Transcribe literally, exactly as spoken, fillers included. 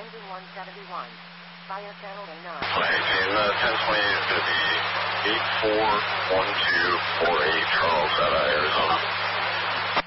landing one seventy-one. Via channel A nine. Maintain uh, ten twenty is going to be eight four one two four eight Charles out of Arizona.